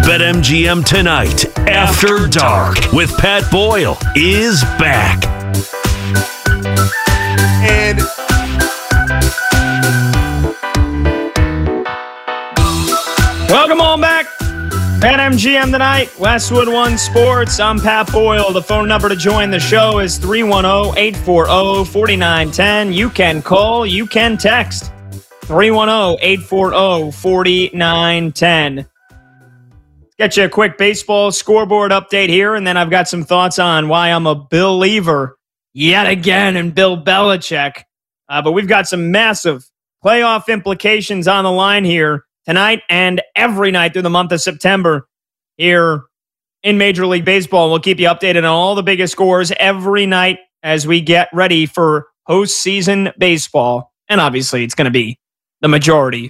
BetMGM Tonight After Dark with Pat Boyle is back. And welcome on back. BetMGM Tonight, Westwood One Sports. I'm Pat Boyle. The phone number to join the show is 310-840-4910. You can call, you can text. 310-840-4910. Get you a quick baseball scoreboard update here, and then I've got some thoughts on why I'm a believer yet again in Bill Belichick. But we've got some massive playoff implications on the line here tonight and every night through the month of September here in Major League Baseball. We'll keep you updated on all the biggest scores every night as we get ready for postseason baseball. And obviously, it's going to be the majority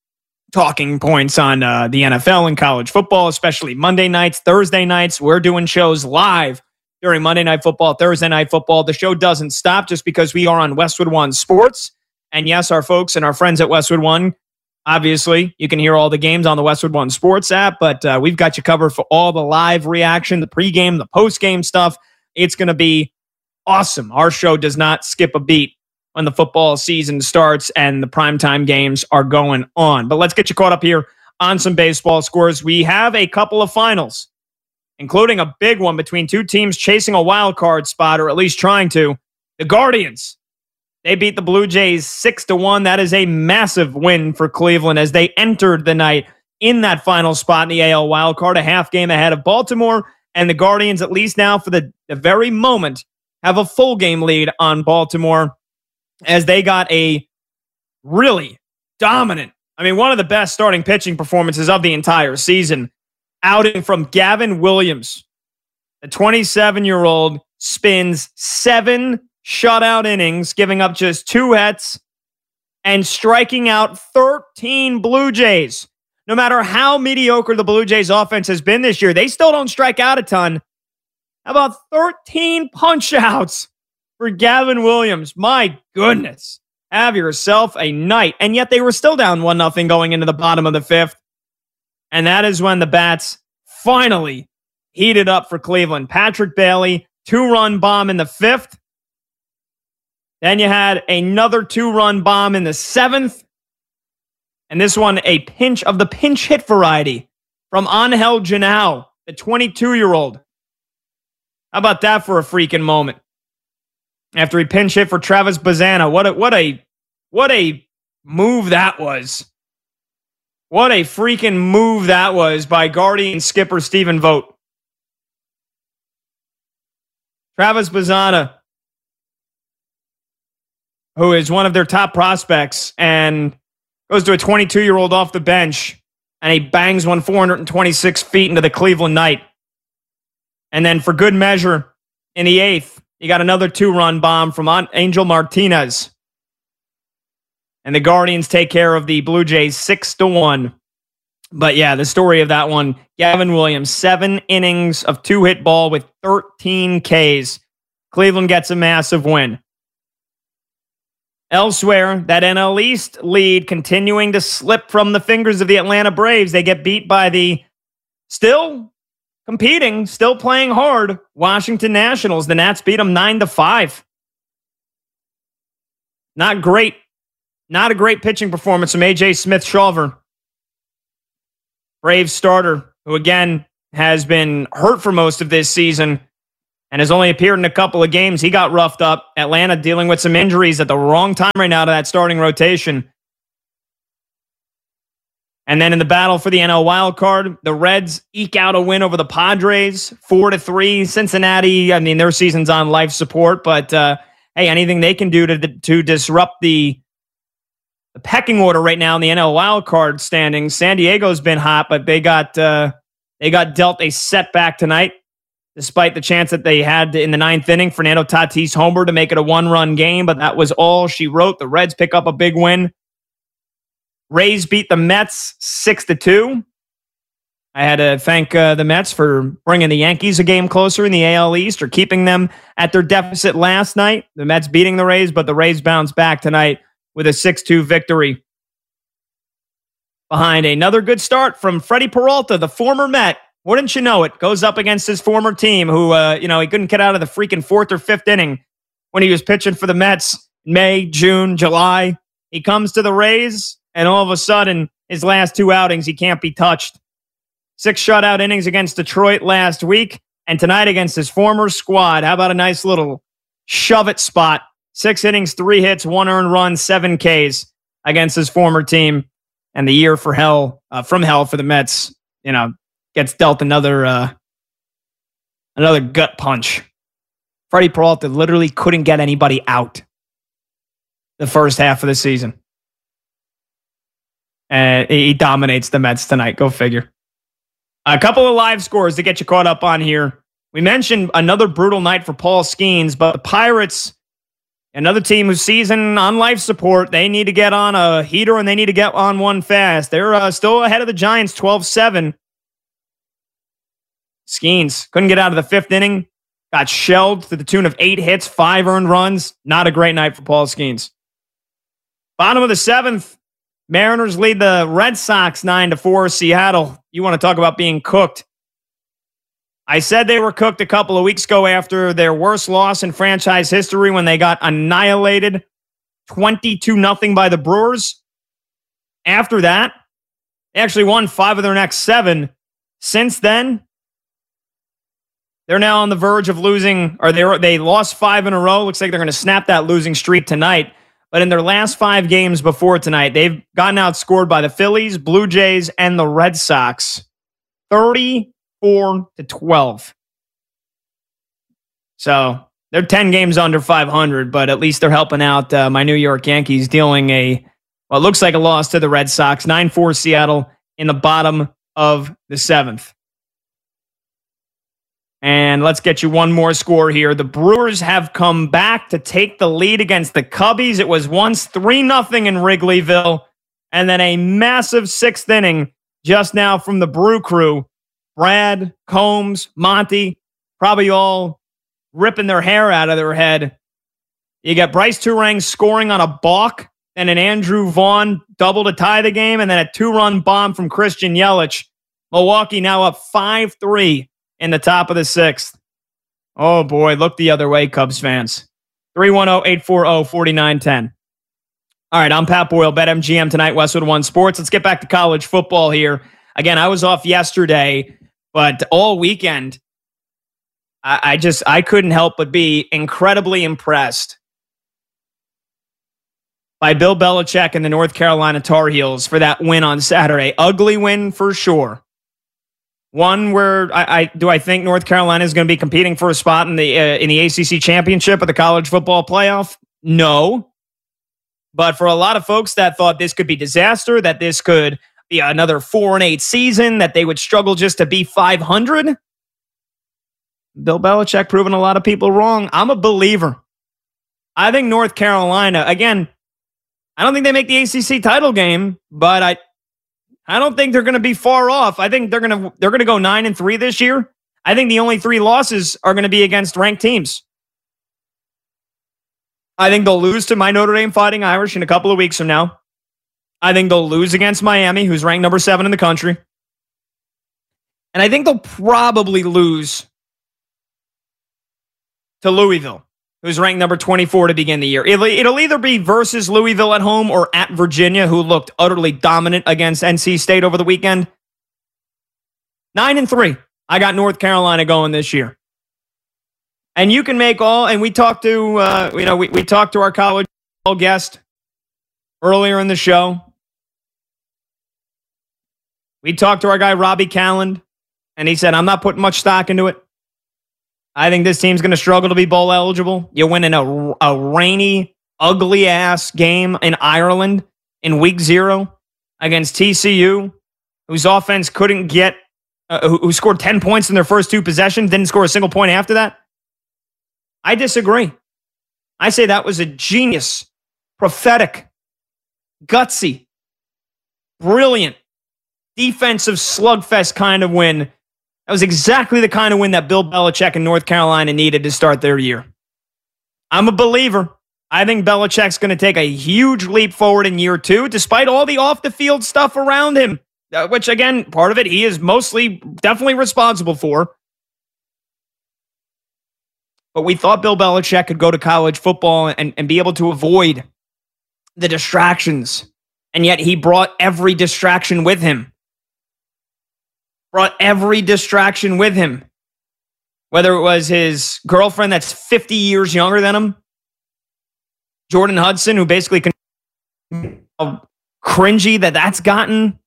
talking points on the NFL and college football, especially Monday nights, Thursday nights. We're doing shows live during Monday Night Football, Thursday Night Football. The show doesn't stop just because we are on Westwood One Sports. And yes, our folks and our friends at Westwood One, obviously, you can hear all the games on the Westwood One Sports app, but we've got you covered for all the live reaction, the pregame, the postgame stuff. It's going to be awesome. Our show does not skip a beat when the football season starts and the primetime games are going on. But let's get you caught up here on some baseball scores. We have a couple of finals, including a big one between two teams chasing a wild card spot, or at least trying to. The Guardians, they beat the Blue Jays 6-1. That is a massive win for Cleveland as they entered the night in that final spot in the AL wild card, a half game ahead of Baltimore. And the Guardians, at least now for the very moment, have a full game lead on Baltimore, as they got a really dominant, one of the best starting pitching performances of the entire season, outing from Gavin Williams. The 27-year-old spins 7 shutout innings, giving up just 2 hits and striking out 13 Blue Jays. No matter how mediocre the Blue Jays offense has been this year, they still don't strike out a ton. How about 13 punch-outs for Gavin Williams? My goodness. Have yourself a night. And yet they were still down 1-0 going into the bottom of the 5th. And that is when the bats finally heated up for Cleveland. Patrick Bailey, 2-run bomb in the 5th. Then you had another 2-run bomb in the 7th. And this one, a pinch of the pinch hit variety from Angel Janao, the 22-year-old. How about that for a freaking moment? After he pinch hit for Travis Bazzana. What a move that was. What a freaking move that was by Guardian skipper Stephen Vogt. Travis Bazzana, who is one of their top prospects, and goes to a 22-year-old off the bench, and he bangs one 426 feet into the Cleveland night. And then for good measure, in the 8th, you got another 2-run bomb from Angel Martinez. And the Guardians take care of the Blue Jays 6-1. But yeah, the story of that one, Gavin Williams, 7 innings of 2-hit ball with 13 Ks. Cleveland gets a massive win. Elsewhere, that NL East lead continuing to slip from the fingers of the Atlanta Braves. They get beat by the still competing, still playing hard, Washington Nationals. The Nats beat them 9-5. Not great. Not a great pitching performance from A.J. Smith-Shawver. Braves starter, who again has been hurt for most of this season and has only appeared in a couple of games. He got roughed up. Atlanta dealing with some injuries at the wrong time right now to that starting rotation. And then in the battle for the NL wild card, the Reds eke out a win over the Padres, 4-3. Cincinnati, their season's on life support, but hey, anything they can do to disrupt the pecking order right now in the NL wild card standings. San Diego's been hot, but they got dealt a setback tonight, despite the chance that they had in the 9th inning. Fernando Tatis homer to make it a 1-run game, but that was all she wrote. The Reds pick up a big win. Rays beat the Mets 6-2. I had to thank the Mets for bringing the Yankees a game closer in the AL East, or keeping them at their deficit last night. The Mets beating the Rays, but the Rays bounced back tonight with a 6-2 victory. behind another good start from Freddie Peralta, the former Met. Wouldn't you know it? Goes up against his former team who, he couldn't get out of the freaking fourth or fifth inning when he was pitching for the Mets May, June, July. He comes to the Rays, and all of a sudden, his last 2 outings, he can't be touched. 6 shutout innings against Detroit last week, and tonight against his former squad. How about a nice little shove-it spot? 6 innings, 3 hits, 1 earned run, 7 Ks against his former team. And the year from hell for the Mets, gets dealt another gut punch. Freddie Peralta literally couldn't get anybody out the first half of the season. And he dominates the Mets tonight. Go figure. A couple of live scores to get you caught up on here. We mentioned another brutal night for Paul Skeens, but the Pirates, another team whose season on life support, they need to get on a heater and they need to get on one fast. They're still ahead of the Giants 12-7. Skeens couldn't get out of the 5th inning. Got shelled to the tune of 8 hits, 5 earned runs. Not a great night for Paul Skeens. Bottom of the 7th, Mariners lead the Red Sox 9-4. Seattle, you want to talk about being cooked. I said they were cooked a couple of weeks ago after their worst loss in franchise history when they got annihilated 22-0 by the Brewers. After that, they actually won 5 of their next 7. Since then, they're now on the verge of losing, or they lost 5 in a row. Looks like they're going to snap that losing streak tonight. But in their last 5 games before tonight, they've gotten outscored by the Phillies, Blue Jays, and the Red Sox. 34-12. So they're 10 games under 500, but at least they're helping out my New York Yankees, dealing what looks like a loss to the Red Sox. 9-4 Seattle in the bottom of the 7th. And let's get you one more score here. The Brewers have come back to take the lead against the Cubbies. It was once 3-0 in Wrigleyville, and then a massive 6th inning just now from the Brew Crew. Brad, Combs, Monty, probably all ripping their hair out of their head. You got Bryce Turang scoring on a balk, and an Andrew Vaughn double to tie the game, and then a 2-run bomb from Christian Yelich. Milwaukee now up 5-3 in the top of the 6th. Oh boy, look the other way, Cubs fans. 310-840-4910. All right, I'm Pat Boyle, BetMGM tonight, Westwood One Sports. Let's get back to college football here. Again, I was off yesterday, but all weekend, I couldn't help but be incredibly impressed by Bill Belichick and the North Carolina Tar Heels for that win on Saturday. Ugly win for sure. One where I think North Carolina is going to be competing for a spot in the ACC championship or the college football playoff? No. But for a lot of folks that thought this could be disaster, that this could be another 4-8 season, that they would struggle just to be 500, Bill Belichick proving a lot of people wrong. I'm a believer. I think North Carolina, again, I don't think they make the ACC title game, but I don't think they're going to be far off. I think they're going to go 9-3 this year. I think the only 3 losses are going to be against ranked teams. I think they'll lose to my Notre Dame Fighting Irish in a couple of weeks from now. I think they'll lose against Miami, who's ranked number 7 in the country. And I think they'll probably lose to Louisville, who's ranked number 24 to begin the year. It'll either be versus Louisville at home or at Virginia, who looked utterly dominant against NC State over the weekend. 9-3. I got North Carolina going this year. And you can make and we talked to, we talked to our college guest earlier in the show. We talked to our guy, Robbie Calland, and he said, I'm not putting much stock into it. I think this team's going to struggle to be bowl eligible. You win in a rainy, ugly-ass game in Ireland in week 0 against TCU, whose offense couldn't get, who scored 10 points in their first 2 possessions, didn't score a single point after that. I disagree. I say that was a genius, prophetic, gutsy, brilliant, defensive slugfest kind of win. That was exactly the kind of win that Bill Belichick and North Carolina needed to start their year. I'm a believer. I think Belichick's going to take a huge leap forward in year 2, despite all the off-the-field stuff around him, which, again, part of it he is mostly definitely responsible for. But we thought Bill Belichick could go to college football and be able to avoid the distractions. And yet he brought every distraction with him. Whether it was his girlfriend that's 50 years younger than him, Jordan Hudson, who basically how cringy that's gotten.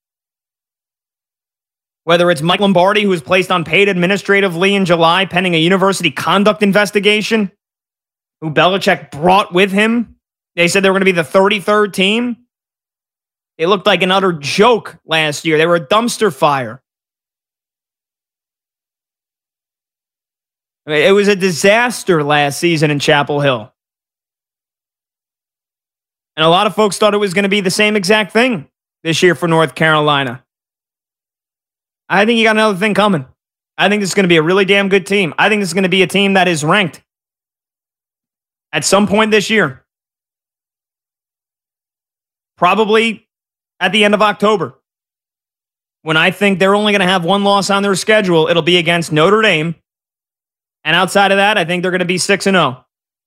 Whether it's Mike Lombardi, who was placed on paid administratively in July pending a university conduct investigation, who Belichick brought with him. They said they were going to be the 33rd team. They looked like an utter joke last year. They were a dumpster fire. It was a disaster last season in Chapel Hill. And a lot of folks thought it was going to be the same exact thing this year for North Carolina. I think you got another thing coming. I think this is going to be a really damn good team. I think this is going to be a team that is ranked at some point this year. Probably at the end of October. When I think they're only going to have one loss on their schedule, it'll be against Notre Dame. And outside of that, I think they're going to be 6-0.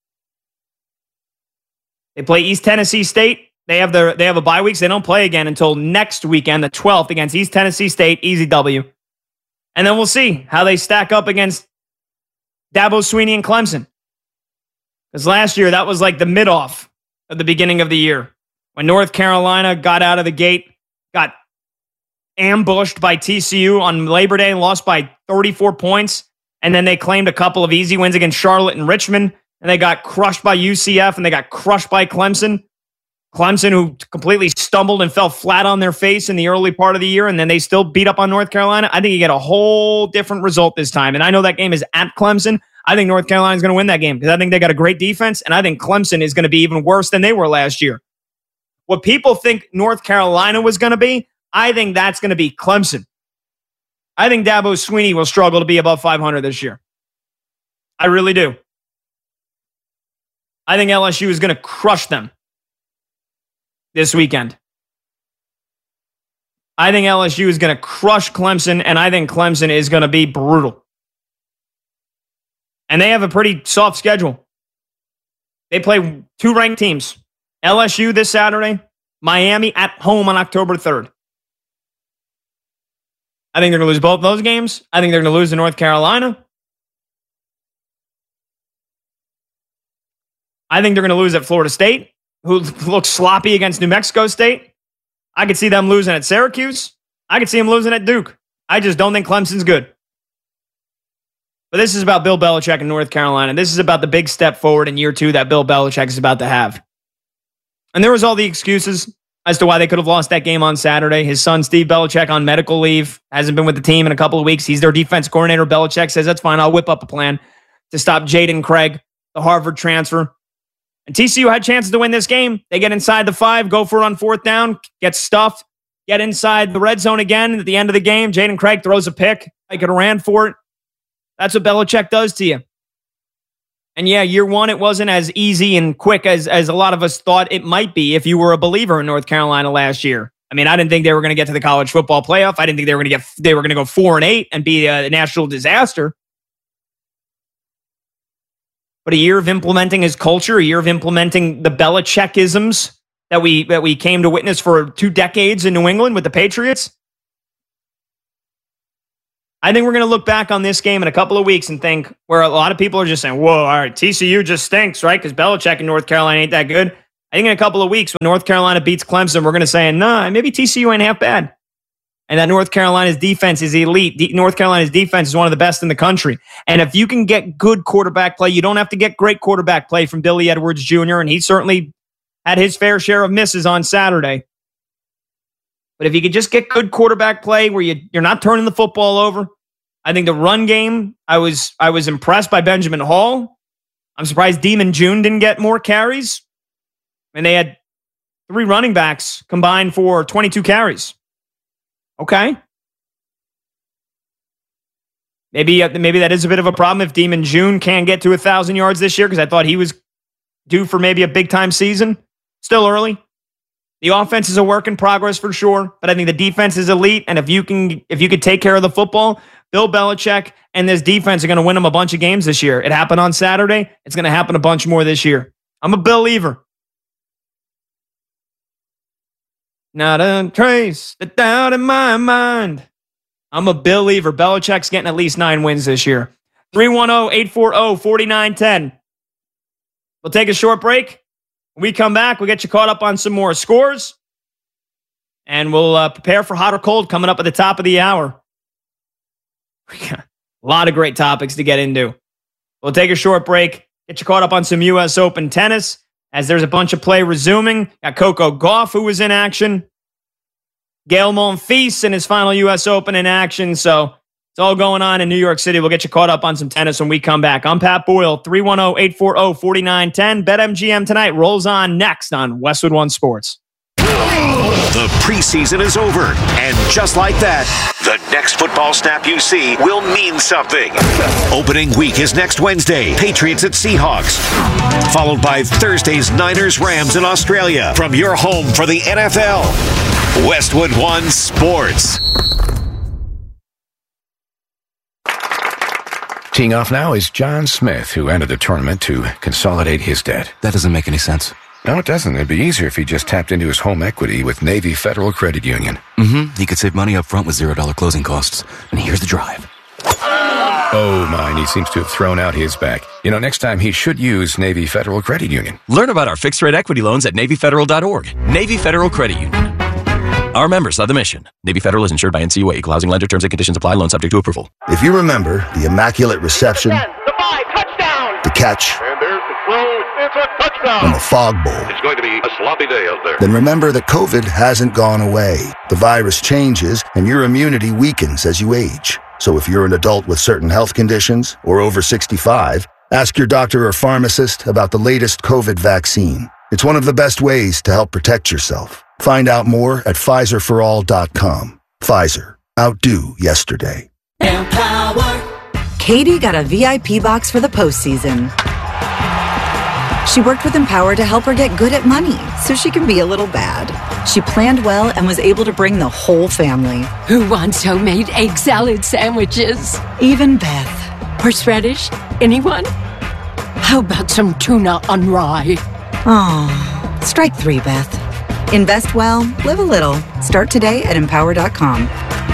They play East Tennessee State. They have a bye week, so they don't play again until next weekend, the 12th, against East Tennessee State. Easy W. And then we'll see how they stack up against Dabo Swinney and Clemson. Because last year, that was like the mid-off of the beginning of the year. When North Carolina got out of the gate, got ambushed by TCU on Labor Day and lost by 34 points. And then they claimed a couple of easy wins against Charlotte and Richmond. And they got crushed by UCF and they got crushed by Clemson. Clemson, who completely stumbled and fell flat on their face in the early part of the year, and then they still beat up on North Carolina. I think you get a whole different result this time. And I know that game is at Clemson. I think North Carolina is going to win that game because I think they got a great defense, and I think Clemson is going to be even worse than they were last year. What people think North Carolina was going to be, I think that's going to be Clemson. I think Dabo Swinney will struggle to be above 500 this year. I really do. I think LSU is going to crush them this weekend. I think LSU is going to crush Clemson, and I think Clemson is going to be brutal. And they have a pretty soft schedule. They play 2 ranked teams. LSU this Saturday, Miami at home on October 3rd. I think they're going to lose both those games. I think they're going to lose to North Carolina. I think they're going to lose at Florida State, who looks sloppy against New Mexico State. I could see them losing at Syracuse. I could see them losing at Duke. I just don't think Clemson's good. But this is about Bill Belichick in North Carolina. This is about the big step forward in year 2 that Bill Belichick is about to have. And there was all the excuses as to why they could have lost that game on Saturday. His son, Steve Belichick, on medical leave, hasn't been with the team in a couple of weeks. He's their defense coordinator. Belichick says, that's fine. I'll whip up a plan to stop Jaden Craig, the Harvard transfer. And TCU had chances to win this game. They get inside the 5, go for it on 4th down, get stuffed, get inside the red zone again. At the end of the game, Jaden Craig throws a pick. They could have ran for it. That's what Belichick does to you. And yeah, year 1, it wasn't as easy and quick as a lot of us thought it might be if you were a believer in North Carolina last year. I mean, I didn't think they were going to get to the college football playoff. I didn't think they were going to go 4-8 and be a national disaster. But a year of implementing his culture, a year of implementing the Belichickisms that we came to witness for 2 decades in New England with the Patriots. I think we're going to look back on this game in a couple of weeks and think where a lot of people are just saying, whoa, all right, TCU just stinks, right? Because Belichick in North Carolina ain't that good. I think in a couple of weeks when North Carolina beats Clemson, we're going to say, nah, maybe TCU ain't half bad. And that North Carolina's defense is elite. North Carolina's defense is one of the best in the country. And if you can get good quarterback play, you don't have to get great quarterback play from Billy Edwards Jr., and he certainly had his fair share of misses on Saturday. But if you could just get good quarterback play where you're not turning the football over, I think the run game, I was impressed by Benjamin Hall. I'm surprised Demon June didn't get more carries. And they had 3 running backs combined for 22 carries. Okay. Maybe that is a bit of a problem if Demon June can get to 1,000 yards this year, because I thought he was due for maybe a big-time season. Still early. The offense is a work in progress for sure, but I think the defense is elite, and if you could take care of the football, Bill Belichick and this defense are going to win them a bunch of games this year. It happened on Saturday. It's going to happen a bunch more this year. I'm a believer. Not a trace of doubt in my mind. I'm a believer. Belichick's getting at least 9 wins this year. 310-840-4910. We'll take a short break. When we come back, we'll get you caught up on some more scores. And we'll prepare for hot or cold coming up at the top of the hour. We got a lot of great topics to get into. We'll take a short break. Get you caught up on some U.S. Open tennis as there's a bunch of play resuming. Got Coco Gauff, who was in action. Gael Monfils in his final U.S. Open in action. So it's all going on in New York City. We'll get you caught up on some tennis when we come back. I'm Pat Boyle, 310-840-4910. BetMGM tonight rolls on next on Westwood One Sports. The preseason is over, and just like that, the next football snap you see will mean something. Opening week is next Wednesday, Patriots at Seahawks, followed by Thursday's Niners-Rams in Australia. From your home for the NFL, Westwood One Sports. Teeing off now is John Smith, who entered the tournament to consolidate his debt. That doesn't make any sense. No, it doesn't. It'd be easier if he just tapped into his home equity with Navy Federal Credit Union. He could save money up front with $0 closing costs. And here's the drive. Oh, my, he seems to have thrown out his back. You know, next time he should use Navy Federal Credit Union. Learn about our fixed-rate equity loans at NavyFederal.org. Navy Federal Credit Union. Our members of the mission. Navy Federal is insured by NCUA. Equal housing lender. Terms and conditions apply. Loan subject to approval. If you remember the immaculate reception, the 5, touchdown, the catch, and there's the throw, it's a touchdown, and the fog bowl, it's going to be a sloppy day out there. Then remember that COVID hasn't gone away. The virus changes, and your immunity weakens as you age. So if you're an adult with certain health conditions or over 65, ask your doctor or pharmacist about the latest COVID vaccine. It's one of the best ways to help protect yourself. Find out more at PfizerForAll.com. Pfizer. Outdo yesterday. Empower. Katie got a VIP box for the postseason. She worked with Empower to help her get good at money so she can be a little bad. She planned well and was able to bring the whole family. Who wants homemade egg salad sandwiches? Even Beth. Horseradish? Anyone? How about some tuna on rye? Oh, strike 3, Beth. Invest well, live a little. Start today at Empower.com.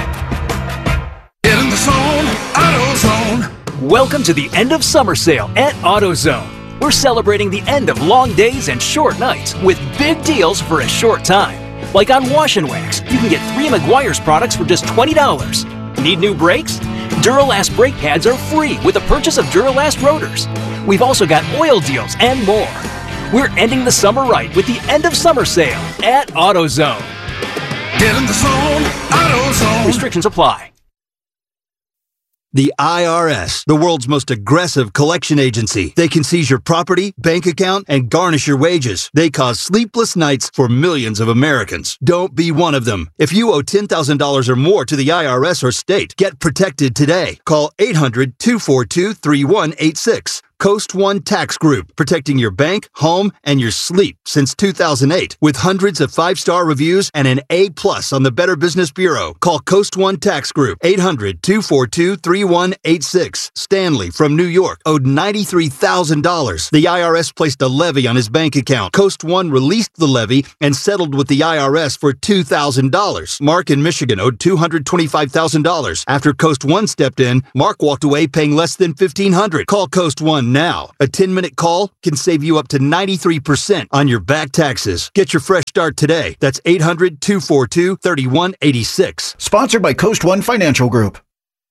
Get in the zone, AutoZone. Welcome to the end of summer sale at AutoZone. We're celebrating the end of long days and short nights with big deals for a short time. Like on Wash and Wax, you can get 3 Meguiar's products for just $20. Need new brakes? Duralast brake pads are free with the purchase of Duralast rotors. We've also got oil deals and more. We're ending the summer right with the end of summer sale at AutoZone. Get in the zone, AutoZone. Restrictions apply. The IRS, the world's most aggressive collection agency. They can seize your property, bank account, and garnish your wages. They cause sleepless nights for millions of Americans. Don't be one of them. If you owe $10,000 or more to the IRS or state, get protected today. Call 800-242-3186. Coast One Tax Group, protecting your bank, home, and your sleep since 2008. With hundreds of 5-star reviews and an A+ on the Better Business Bureau. Call Coast One Tax Group, 800-242-3186. Stanley from New York owed $93,000. The IRS placed a levy on his bank account. Coast One released the levy and settled with the IRS for $2,000. Mark in Michigan owed $225,000. After Coast One stepped in, Mark walked away paying less than $1,500. Call Coast One now. A 10-minute call can save you up to 93% on your back taxes. Get your fresh start today. That's 800-242-3186. Sponsored by Coast One Financial Group.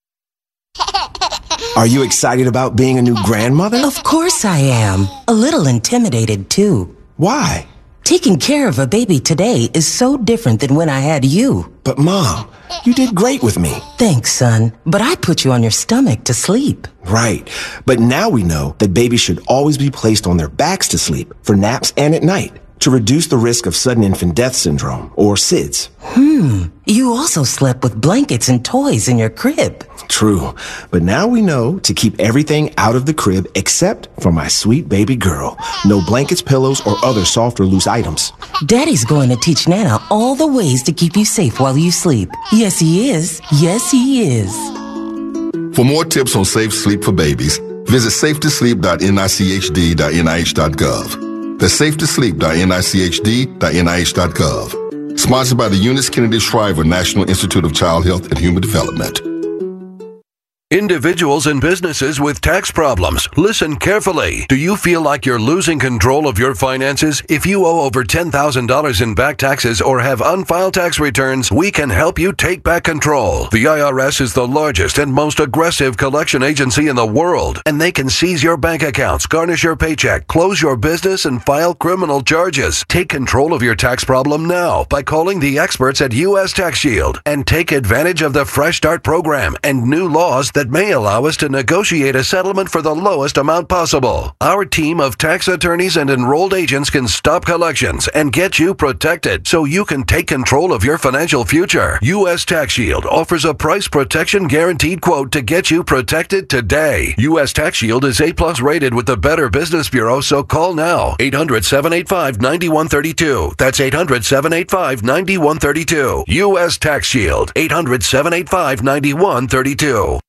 Are you excited about being a new grandmother? Of course I am. A little intimidated, too. Why? Taking care of a baby today is so different than when I had you. But Mom, you did great with me. Thanks, son. But I put you on your stomach to sleep. Right. But now we know that babies should always be placed on their backs to sleep for naps and at night. to reduce the risk of sudden infant death syndrome, or SIDS. You also slept with blankets and toys in your crib. True, but now we know to keep everything out of the crib except for my sweet baby girl. No blankets, pillows, or other soft or loose items. Daddy's going to teach Nana all the ways to keep you safe while you sleep. Yes, he is. Yes, he is. For more tips on safe sleep for babies, visit safetosleep.nichd.nih.gov. That's safetosleep.nichd.nih.gov. Sponsored by the Eunice Kennedy Shriver National Institute of Child Health and Human Development. Individuals and businesses with tax problems, listen carefully. Do you feel like you're losing control of your finances? If you owe over $10,000 in back taxes or have unfiled tax returns, we can help you take back control. The IRS is the largest and most aggressive collection agency in the world, and they can seize your bank accounts, garnish your paycheck, close your business, and file criminal charges. Take control of your tax problem now by calling the experts at U.S. Tax Shield and take advantage of the Fresh Start program and new laws that may allow us to negotiate a settlement for the lowest amount possible. Our team of tax attorneys and enrolled agents can stop collections and get you protected so you can take control of your financial future. U.S. Tax Shield offers a price protection guaranteed quote to get you protected today. U.S. Tax Shield is A+ rated with the Better Business Bureau, so call now. 800-785-9132. That's 800-785-9132. U.S. Tax Shield. 800-785-9132.